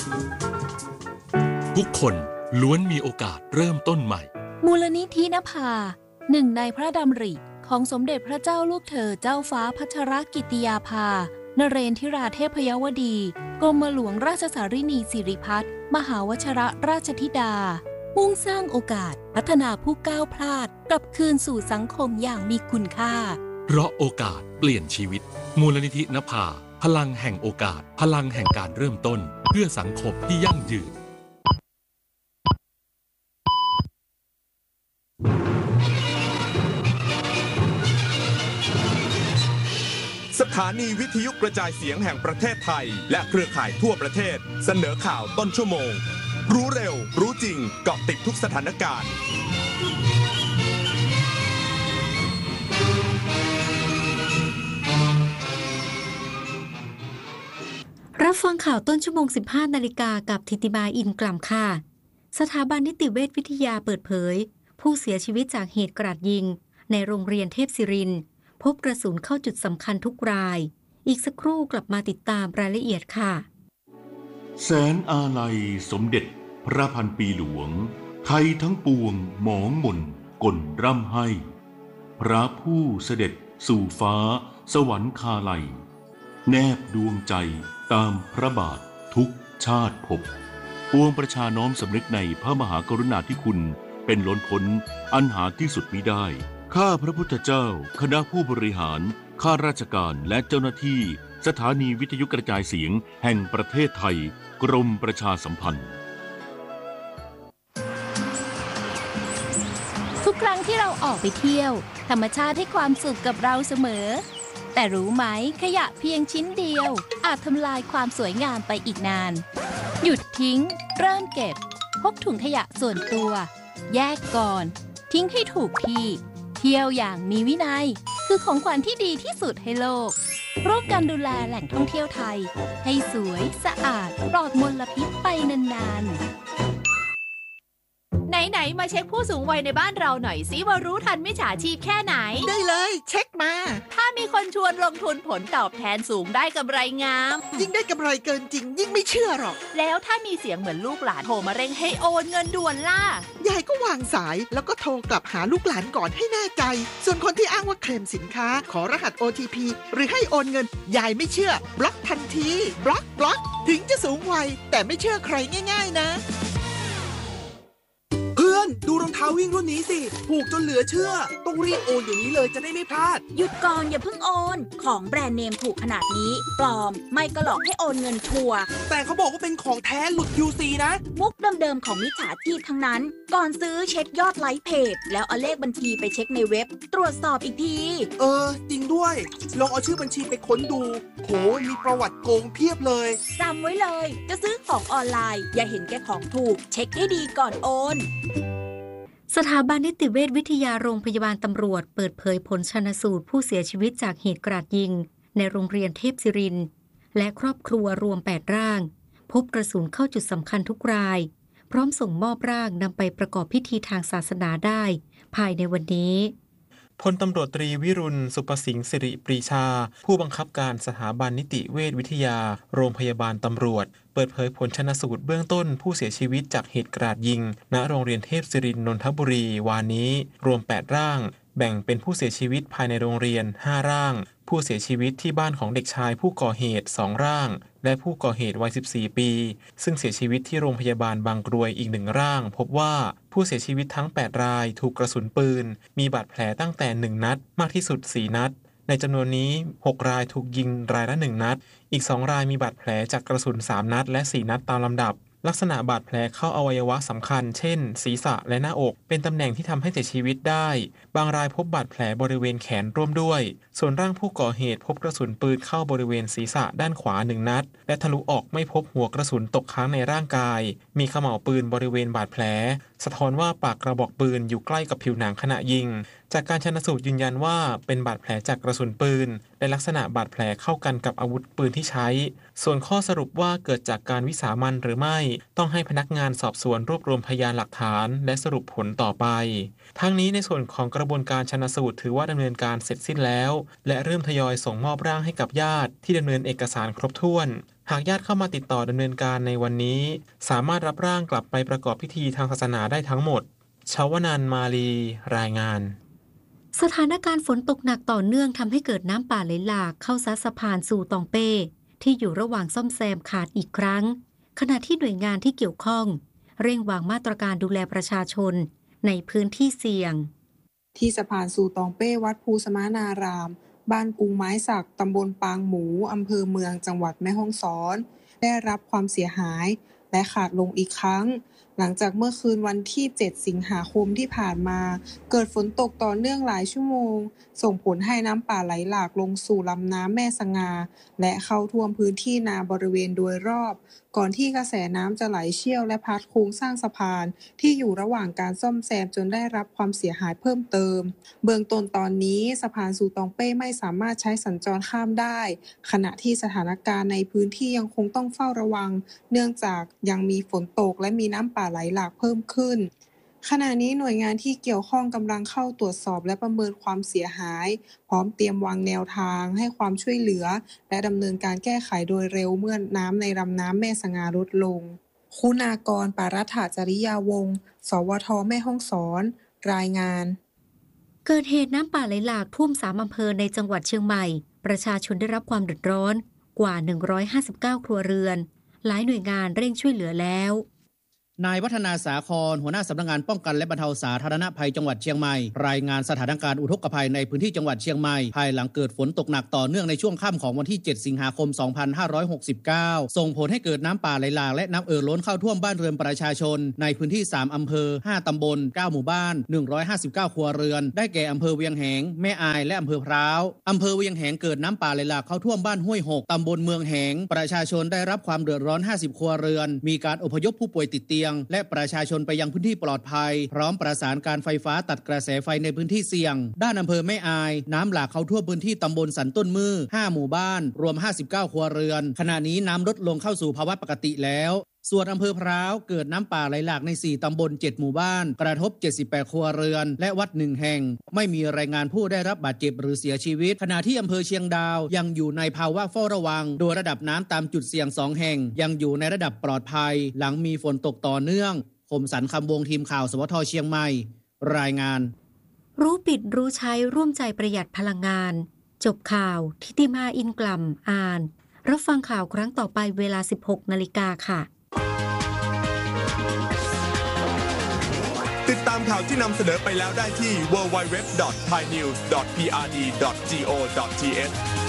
ทุกคนล้วนมีโอกาสเริ่มต้นใหม่มูลนิธินภาหนึ่งในพระดำริของสมเด็จพระเจ้าลูกเธอเจ้าฟ้าพัชรกิติยาภานเรนทิราเทพยวดีกรมหลวงราชสารินีสิริพัฒน์มหาวชิรราชธิดามุ่งสร้างโอกาสพัฒนาผู้ก้าวพลาดกลับคืนสู่สังคมอย่างมีคุณค่าเพราะโอกาสเปลี่ยนชีวิตมูลนิธินภาพลังแห่งโอกาสพลังแห่งการเริ่มต้นเพื่อสังคมที่ยั่งยืนสถานีวิทยุกระจายเสียงแห่งประเทศไทยและเครือข่ายทั่วประเทศเสนอข่าวต้นชั่วโมงรู้เร็วรู้จริงเกาะติดทุกสถานการณ์รับฟังข่าวต้นชั่วโมง 15 นาฬิกากับธิติมาอินกล่ำค่ะสถาบันนิติเวชวิทยาเปิดเผยผู้เสียชีวิตจากเหตุกราดยิงในโรงเรียนเทพศิรินทร์พบกระสุนเข้าจุดสำคัญทุกรายอีกสักครู่กลับมาติดตามรายละเอียดค่ะแสนอาลัยสมเด็จพระพันปีหลวงไทยทั้งปวงหมองหม่นก่นร่ำให้พระผู้เสด็จสู่ฟ้าสวรรคาลัยแนบดวงใจตามพระบาททุกชาติภพปวงประชาน้อมสำนึกในพระมหากรุณาธิคุณเป็นล้นพ้นอันหาที่สุดมิได้ข้าพระพุทธเจ้าคณะผู้บริหารข้าราชการและเจ้าหน้าที่สถานีวิทยุกระจายเสียงแห่งประเทศไทยกรมประชาสัมพันธ์ทุกครั้งที่เราออกไปเที่ยวธรรมชาติให้ความสุขกับเราเสมอแต่รู้ไหมขยะเพียงชิ้นเดียวอาจทำลายความสวยงามไปอีกนานหยุดทิ้งเริ่มเก็บพกถุงขยะส่วนตัวแยกก่อนทิ้งให้ถูกที่เที่ยวอย่างมีวินัยคือของขวัญที่ดีที่สุดให้โลกร่วมกันดูแลแหล่งท่องเที่ยวไทยให้สวยสะอาดปลอดมลพิษไปนานๆไหนๆมาเช็คผู้สูงวัยในบ้านเราหน่อยสิว่ารู้ทันมิจฉาชีพแค่ไหนได้เลยเช็คมาถ้ามีคนชวนลงทุนผลตอบแทนสูงได้กำไรงามยิ่งได้กำไรเกินจริงยิ่งไม่เชื่อหรอกแล้วถ้ามีเสียงเหมือนลูกหลานโทรมาเร่งให้โอนเงินด่วนล่ะยายก็วางสายแล้วก็โทรกลับหาลูกหลานก่อนให้แน่ใจส่วนคนที่อ้างว่าเคลมสินค้าขอรหัส OTP หรือให้โอนเงินยายไม่เชื่อบล็อกทันทีบล็อกถึงจะสูงวัยแต่ไม่เชื่อใครง่ายๆนะเพื่อนดูรองเท้าวิ่งรุ่นนี้สิถูกจนเหลือเชื่อต้องรีบโอนเดี๋ยวนี้เลยจะได้ไม่พลาดหยุดก่อนอย่าเพิ่งโอนของแบรนด์เนมถูกขนาดนี้ปลอมไม่ก็หลอกให้โอนเงินชัวร์แต่เขาบอกว่าเป็นของแท้หลุด QC นะมุกเดิมๆของมิจฉาชีพทั้งนั้นก่อนซื้อเช็คยอดไลค์เพจแล้วเอาเลขบัญชีไปเช็คในเว็บตรวจสอบอีกทีจริงด้วยลองเอาชื่อบัญชีไปค้นดูโหมีประวัติโกงเพียบเลยจำไว้เลยจะซื้อของออนไลน์อย่าเห็นแก่ของถูกเช็คให้ดีก่อนโอนสถาบันนิติเวชวิทยาโรงพยาบาลตำรวจเปิดเผยผลชันสูตรผู้เสียชีวิตจากเหตุกราดยิงในโรงเรียนเทพศิรินทร์และครอบครัวรวม8ร่างพบกระสุนเข้าจุดสำคัญทุกรายพร้อมส่งมอบร่างนำไปประกอบพิธีทางศาสนาได้ภายในวันนี้พลตำรวจตรีวิรุณสุประสิงห์สิริปรีชาผู้บังคับการสถาบันนิติเวชวิทยาโรงพยาบาลตำรวจเปิดเผยผลชันสูตรเบื้องต้นผู้เสียชีวิตจากเหตุกราดยิงณโรงเรียนเทพศิรินทร์นนทบุรีวานนี้รวม8ร่างแบ่งเป็นผู้เสียชีวิตภายในโรงเรียน5ร่างผู้เสียชีวิตที่บ้านของเด็กชายผู้ก่อเหตุ2ร่างและผู้ก่อเหตุวัย14ปีซึ่งเสียชีวิตที่โรงพยาบาลบางกรวยอีก1ร่างพบว่าผู้เสียชีวิตทั้ง8รายถูกกระสุนปืนมีบาดแผลตั้งแต่1นัดมากที่สุด4นัดในจำนวนนี้6รายถูกยิงรายละ1นัดอีก2รายมีบาดแผลจากกระสุน3นัดและ4นัดตามลำดับลักษณะบาดแผลเข้าอวัยวะสำคัญเช่นศีรษะและหน้าอกเป็นตำแหน่งที่ทำให้เสียชีวิตได้บางรายพบบาดแผลบริเวณแขนร่วมด้วยส่วนร่างผู้ก่อเหตุพบกระสุนปืนเข้าบริเวณศีรษะด้านขวา1นัดและทะลุออกไม่พบหัวกระสุนตกค้างในร่างกายมีเขม่าวปืนบริเวณบาดแผลสะท้อนว่าปากกระบอกปืนอยู่ใกล้กับผิวหนังขณะยิงจากการชันสูตรยืนยันว่าเป็นบาดแผลจากกระสุนปืนและลักษณะบาดแผลเข้ากันกับอาวุธปืนที่ใช้ส่วนข้อสรุปว่าเกิดจากการวิสามัญหรือไม่ต้องให้พนักงานสอบสวนรวบรวมพยานหลักฐานและสรุปผลต่อไปทั้งนี้ในส่วนของกระบวนการชันสูตรถือว่าดำเนินการเสร็จสิ้นแล้วและเริ่มทยอยส่งมอบร่างให้กับญาติที่ดำเนินเอกสารครบถ้วนหากญาติเข้ามาติดต่อดำเนินการในวันนี้สามารถรับร่างกลับไปประกอบพิธีทางศาสนาได้ทั้งหมดชาวนันท์ มาลีรายงานสถานการณ์ฝนตกหนักต่อเนื่องทำให้เกิดน้ำป่าไหลหลากเข้าซัดสะพานสู่ตองเป้ที่อยู่ระหว่างซ่อมแซมขาดอีกครั้งขณะที่หน่วยงานที่เกี่ยวข้องเร่งวางมาตรการดูแลประชาชนในพื้นที่เสี่ยงที่สะพานสู่ตองเป้วัดภูสมานารามบ้านกรุงไม้สักตำบลปางหมูอำเภอเมืองจังหวัดแม่ฮ่องสอนได้รับความเสียหายและขาดลงอีกครั้งหลังจากเมื่อคืนวันที่7สิงหาคมที่ผ่านมาเกิดฝนตกต่อเนื่องหลายชั่วโมงส่งผลให้น้ำป่าไหลหลากลงสู่ลำน้ำแม่สงาและเข้าท่วมพื้นที่นาบริเวณโดยรอบก่อนที่กระแสน้ำจะไหลเชี่ยวและพัดโครงสร้างสะพานที่อยู่ระหว่างการซ่อมแซมจนได้รับความเสียหายเพิ่มเติมเบื้องต้นตอนนี้สะพานสู่ตองเป้ไม่สามารถใช้สัญจรข้ามได้ขณะที่สถานการณ์ในพื้นที่ยังคงต้องเฝ้าระวังเนื่องจากยังมีฝนตกและมีน้ำป่าไหลหลากเพิ่มขึ้นขณะนี้หน่วยงานที่เกี่ยวข้องกำลังเข้าตรวจสอบและประเมินความเสียหายพร้อมเตรียมวางแนวทางให้ความช่วยเหลือและดำเนินการแก้ไขโดยเร็วเมื่อน้ำในลำน้ำแม่สงาลดลงคุณากร ปารัฐจริยาวงศ์สวท.แม่ฮ่องสอนรายงานเกิดเหตุน้ำป่าไหลหลากท่วม3อำเภอในจังหวัดเชียงใหม่ประชาชนได้รับความเดือดร้อนกว่า159ครัวเรือนหลายหน่วยงานเร่งช่วยเหลือแล้วนายวัฒนาสาครหัวหน้าสำนักงานป้องกันและบรรเทาสาธารณภัยจังหวัดเชียงใหม่รายงานสถานการณ์อุทกภัยในพื้นที่จังหวัดเชียงใหม่ภายหลังเกิดฝนตกหนักต่อเนื่องในช่วงค่ำของวันที่7สิงหาคม2569ส่งผลให้เกิดน้ำป่าไหลหลากและน้ำล้นเข้าท่วมบ้านเรือนประชาชนในพื้นที่3อำเภอ5ตำบล9หมู่บ้าน159ครัวเรือนได้แก่อำเภอเวียงแหงแม่อายและอำเภอพร้าวอำเภอเวียงแหงเกิดน้ำป่าไหลหลากเข้าท่วมบ้านห้วยหกตำบลเมืองแหงประชาชนได้รับความเดือดร้อน50ครัวเรือนมีการอพยพผู้ป่วยติดเตียงและประชาชนไปยังพื้นที่ปลอดภัยพร้อมประสานการไฟฟ้าตัดกระแสไฟในพื้นที่เสี่ยงด้านอำเภอแม่อายน้ำหลากเข้าท่วมพื้นที่ตำบลสันต้นมือ5หมู่บ้านรวม59ครัวเรือนขณะนี้น้ำลดลงเข้าสู่ภาวะปกติแล้วส่วนอำเภอพร้าวเกิดน้ำป่าไหลหลากใน4ตำบล7หมู่บ้านกระทบ78ครัวเรือนและวัด1แห่งไม่มีรายงานผู้ได้รับบาดเจ็บหรือเสียชีวิตขณะที่อำเภอเชียงดาวยังอยู่ในภาวะเฝ้าระวังโดยระดับน้ำตามจุดเสี่ยง2แห่งยังอยู่ในระดับปลอดภัยหลังมีฝนตกต่อเนื่องคมสันต์คำวงทีมข่าวสวท.เชียงใหม่รายงานรู้ปิดรู้ใช้ร่วมใจประหยัดพลังงานจบข่าวทิติมาอินกล่ำอ่านรับฟังข่าวครั้งต่อไปเวลา 16 นาฬิกาค่ะติดตามข่าวที่นำเสนอไปแล้วได้ที่ www.thainews.prd.go.th